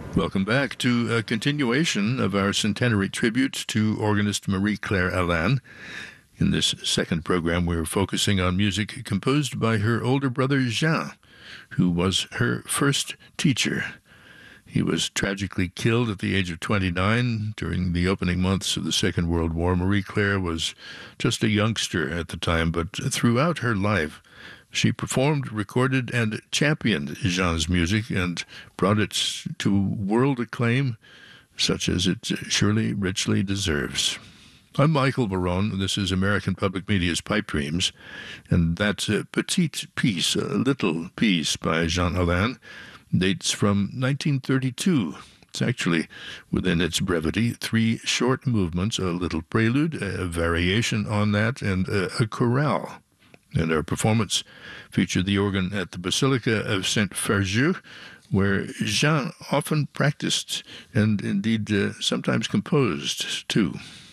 Welcome back to a continuation of our centenary tribute to organist Marie-Claire Alain. In this second program, we're focusing on music composed by her older brother Jean, who was her first teacher. He was tragically killed at the age of 29 during the opening months of the Second World War. Marie-Claire was just a youngster at the time, but throughout her life, she performed, recorded, and championed Jean's music and brought it to world acclaim, such as it surely richly deserves. I'm Michael Barone. This is American Public Media's Pipe Dreams, and that petite piece, a little piece by Jean Alain, dates from 1932. It's actually, within its brevity, three short movements, a little prelude, a variation on that, and a chorale. And our performance featured the organ at the Basilica of Saint Ferjeux, where Jean often practiced and indeed sometimes composed too.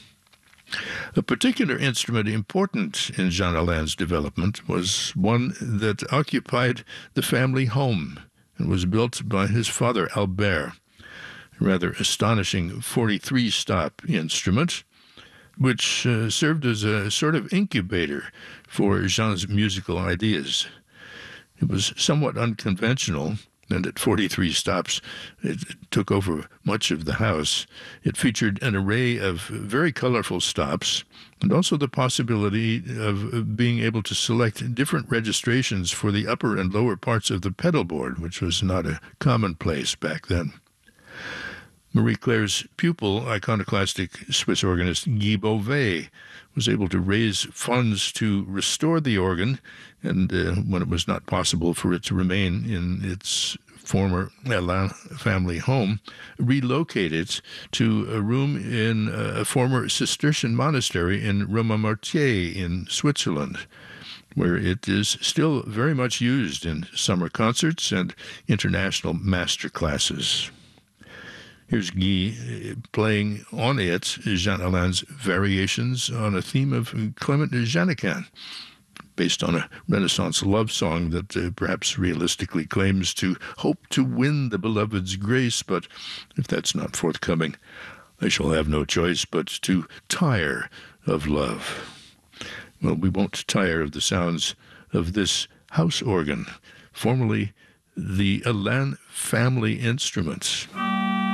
A particular instrument important in Jean Alain's development was one that occupied the family home and was built by his father Albert, a rather astonishing 43-stop instrument, which served as a sort of incubator for Jean's musical ideas. It was somewhat unconventional, and at 43 stops, it took over much of the house. It featured an array of very colorful stops, and also the possibility of being able to select different registrations for the upper and lower parts of the pedal board, which was not a commonplace back then. Marie-Claire's pupil, iconoclastic Swiss organist Guy Beauvais, was able to raise funds to restore the organ, and when it was not possible for it to remain in its former Alain family home, relocate it to a room in a former Cistercian monastery in Romainmortier in Switzerland, where it is still very much used in summer concerts and international master classes. Here's Guy playing on it Jean Alain's variations on a theme of Clement Janican, based on a Renaissance love song that perhaps realistically claims to hope to win the beloved's grace, but if that's not forthcoming, I shall have no choice but to tire of love. Well, we won't tire of the sounds of this house organ, formerly the Alain family instruments.